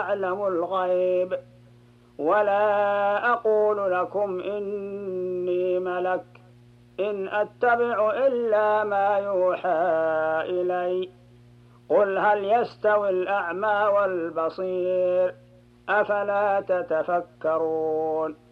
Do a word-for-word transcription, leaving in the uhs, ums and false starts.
أعلم الغيب ولا أقول لكم إني ملك إن أتبع إلا ما يوحى إلي قل هل يستوي الأعمى والبصير أفلا تتفكرون